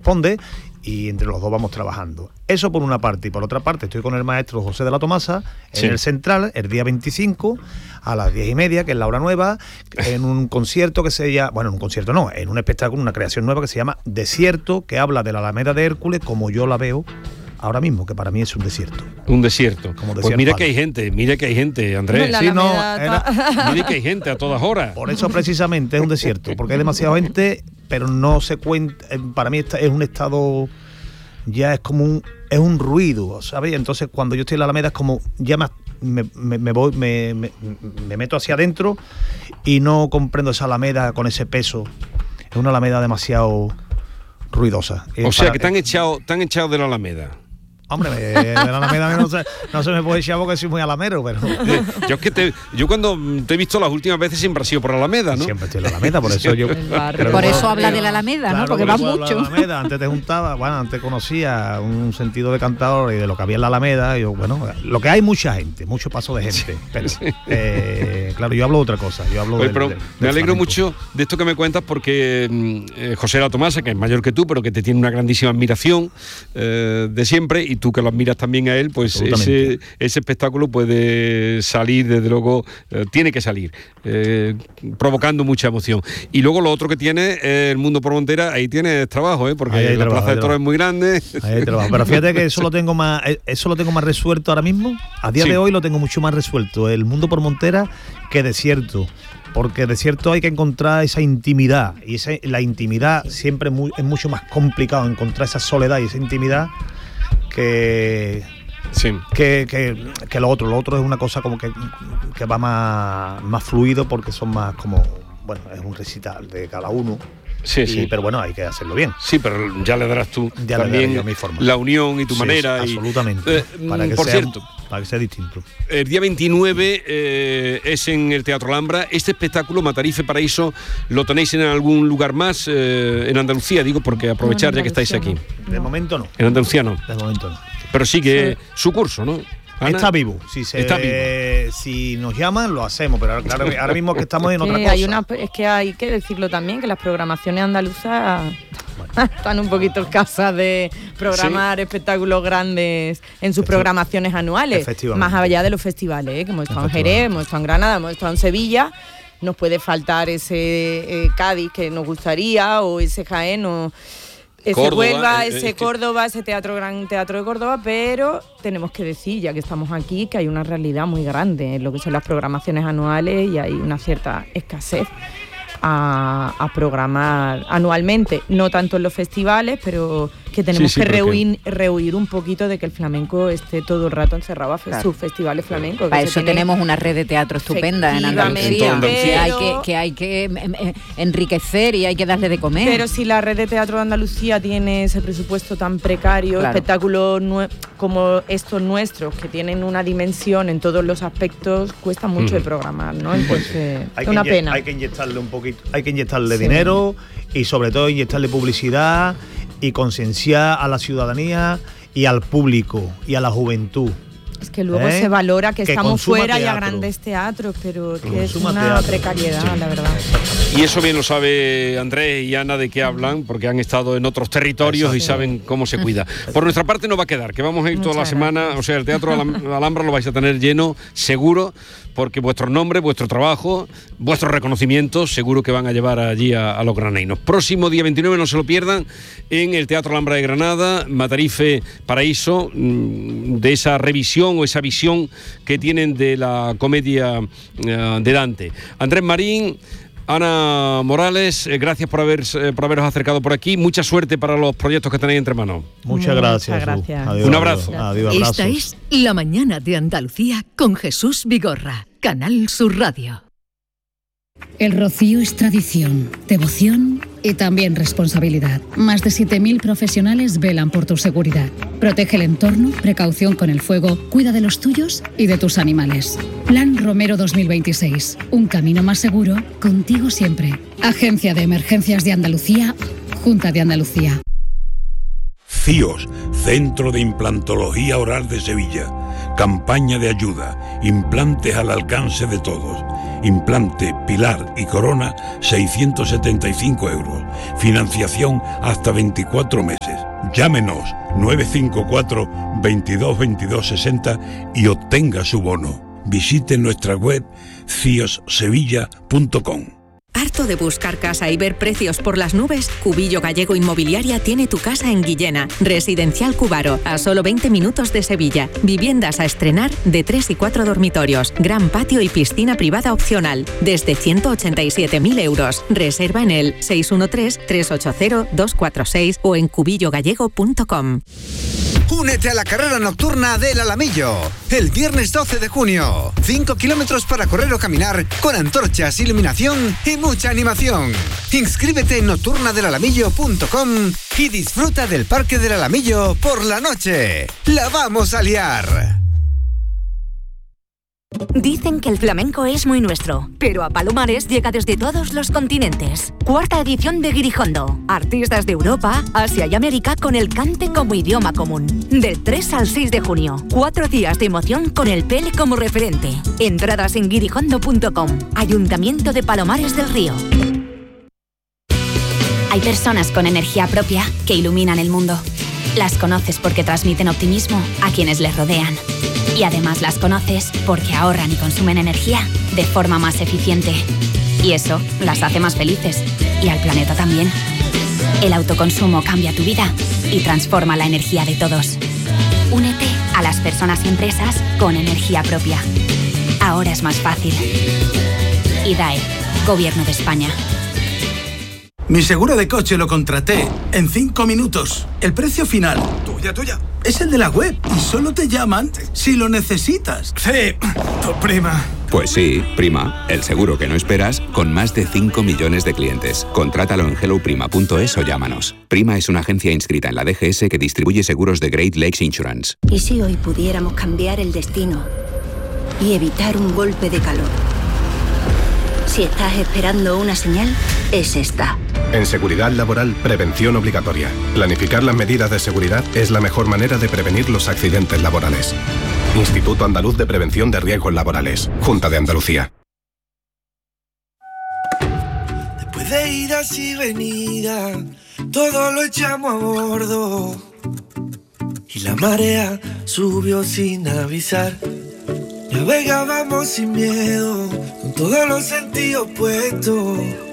corresponde, y entre los dos vamos trabajando. Eso por una parte. Y por otra parte estoy con el maestro José de la Tomasa en el Central el día 25 a las 10:30, que es la hora nueva, en un concierto que se llama, bueno, en un concierto no, en un espectáculo, una creación nueva que se llama Desierto, que habla de la Alameda de Hércules como yo la veo ahora mismo, que para mí es un desierto. Un desierto. Pues mira que hay gente, Andrés. Sí, no, mira que hay gente a todas horas. Por eso precisamente es un desierto, porque hay demasiada gente, pero no se cuenta. Para mí es un estado, ya es como es un ruido, ¿sabes? Entonces cuando yo estoy en la Alameda es como ya me meto hacia adentro y no comprendo esa Alameda con ese peso. Es una Alameda demasiado ruidosa. O sea que te han echado de la Alameda. Hombre, de la Alameda no se me puede echar porque soy muy alamero, pero... Yo cuando te he visto las últimas veces siempre ha sido por la Alameda, ¿no? Siempre estoy en la Alameda, por eso yo... Por eso habla de la Alameda, claro, ¿no? Porque va mucho. Alameda, antes te juntaba, antes conocía un sentido de cantador y de lo que había en la Alameda, y yo, lo que hay mucha gente, mucho paso de gente, pero claro, yo hablo de otra cosa, me alegro mucho de esto que me cuentas porque José de la Tomasa, que es mayor que tú, pero que te tiene una grandísima admiración de siempre, y tú que lo admiras también a él, pues ese espectáculo puede salir, desde luego, tiene que salir, provocando mucha emoción. Y luego lo otro que tiene el Mundo por Montera, ahí tienes trabajo, porque la Plaza de Toros es muy grande. Ahí hay trabajo. Pero fíjate que eso lo tengo más resuelto ahora mismo. A día de hoy lo tengo mucho más resuelto, el Mundo por Montera, que Desierto. Porque Desierto hay que encontrar esa intimidad, y la intimidad siempre es mucho más complicado encontrar esa soledad y esa intimidad que lo otro. Lo otro es una cosa como que va más fluido, porque son más como, es un recital de cada uno. Sí. Pero hay que hacerlo bien. Sí, pero ya le darás tú también mi forma, la unión y tu manera. Absolutamente. Para que sea distinto. El día 29 es en el Teatro Alhambra. Este espectáculo, Matarife Paraíso, ¿lo tenéis en algún lugar más en Andalucía? Digo, porque aprovechar ya que estáis aquí. De momento no. En Andalucía no. De momento no. Pero sigue su curso, ¿no? Ana, está vivo. Está vivo. Si nos llaman, lo hacemos, pero claro, ahora mismo que estamos en otra cosa. Es que hay que decirlo también, que las programaciones andaluzas están un poquito escasas de programar espectáculos grandes en sus programaciones anuales, más allá de los festivales, que hemos estado en Jerez, hemos estado en Granada, hemos estado en Sevilla. Nos puede faltar ese Cádiz que nos gustaría, o ese Jaén, o ese Córdoba, Huelva, ese Córdoba, ese Gran Teatro de Córdoba, pero tenemos que decir, ya que estamos aquí, que hay una realidad muy grande en lo que son las programaciones anuales, y hay una cierta escasez a programar anualmente, no tanto en los festivales, pero que tenemos que rehuir un poquito de que el flamenco esté todo el rato encerrado a sus festivales flamencos. Para eso tenemos una red de teatro estupenda en Andalucía, que hay que enriquecer y hay que darle de comer. Pero si la red de teatro de Andalucía tiene ese presupuesto tan precario, espectáculos como estos nuestros, que tienen una dimensión en todos los aspectos, cuesta mucho de programar, ¿no? Entonces, es una pena. Hay que inyectarle un poquito, hay que inyectarle dinero, y sobre todo inyectarle publicidad y concienciar a la ciudadanía y al público y a la juventud. Es que luego se valora que estamos fuera teatro. Y a grandes teatros, pero que es una precariedad, la verdad. Y eso bien lo sabe Andrés y Ana, de qué hablan, porque han estado en otros territorios y saben cómo se cuida. Por nuestra parte no va a quedar, que vamos a ir toda la semana, o sea, el Teatro Alhambra lo vais a tener lleno, seguro, porque vuestro nombre, vuestro trabajo, vuestros reconocimientos, seguro que van a llevar allí a los granainos. Próximo día 29, no se lo pierdan, en el Teatro Alhambra de Granada, Matarife Paraíso, de esa revisión o esa visión que tienen de la comedia de Dante. Andrés Marín, Ana Morales, gracias por haberos acercado por aquí. Mucha suerte para los proyectos que tenéis entre manos. Muchas gracias. Adiós, un abrazo. Adiós. Esta es La Mañana de Andalucía con Jesús Vigorra, Canal Sur Radio. El rocío es tradición, devoción y también responsabilidad. Más de 7.000 profesionales velan por tu seguridad. Protege el entorno, precaución con el fuego, cuida de los tuyos y de tus animales. Plan Romero 2026. Un camino más seguro, contigo siempre. Agencia de Emergencias de Andalucía, Junta de Andalucía. CIOS, Centro de Implantología Oral de Sevilla. Campaña de ayuda. Implantes al alcance de todos. implante, pilar y corona, 675 euros. Financiación hasta 24 meses. Llámenos 954 22 22 60 y obtenga su bono. Visite nuestra web ciossevilla.com. ¿Harto de buscar casa y ver precios por las nubes? Cubillo Gallego Inmobiliaria tiene tu casa en Guillena. Residencial Cubaro, a solo 20 minutos de Sevilla. Viviendas a estrenar de 3 y 4 dormitorios. Gran patio y piscina privada opcional. Desde 187.000 euros. Reserva en el 613-380-246 o en cubillogallego.com. Únete a la carrera nocturna del Alamillo, el viernes 12 de junio. 5 kilómetros para correr o caminar, con antorchas, iluminación y mucha animación. Inscríbete en nocturnadelalamillo.com y disfruta del Parque del Alamillo por la noche. ¡La vamos a liar! Dicen que el flamenco es muy nuestro, pero a Palomares llega desde todos los continentes. 4ª edición de Guirijondo. Artistas de Europa, Asia y América con el cante como idioma común. Del 3 al 6 de junio. 4 días de emoción con el Pele como referente. Entradas en guirijondo.com. Ayuntamiento de Palomares del Río. Hay personas con energía propia que iluminan el mundo. Las conoces porque transmiten optimismo a quienes les rodean. Y además las conoces porque ahorran y consumen energía de forma más eficiente. Y eso las hace más felices. Y al planeta también. El autoconsumo cambia tu vida y transforma la energía de todos. Únete a las personas y empresas con energía propia. Ahora es más fácil. IDAE, Gobierno de España. Mi seguro de coche lo contraté en 5 minutos. El precio final. Tuya. Es el de la web y solo te llaman si lo necesitas. Sí, tu prima. Pues sí, Prima, el seguro que no esperas con más de 5 millones de clientes. Contrátalo en helloprima.es o llámanos. Prima es una agencia inscrita en la DGS que distribuye seguros de Great Lakes Insurance. ¿Y si hoy pudiéramos cambiar el destino y evitar un golpe de calor? Si estás esperando una señal, es esta. En seguridad laboral, prevención obligatoria. Planificar las medidas de seguridad es la mejor manera de prevenir los accidentes laborales. Instituto Andaluz de Prevención de Riesgos Laborales. Junta de Andalucía. Después de idas y venidas, todo lo echamos a bordo. Y la marea subió sin avisar. Navegábamos sin miedo, con todos los sentidos puestos.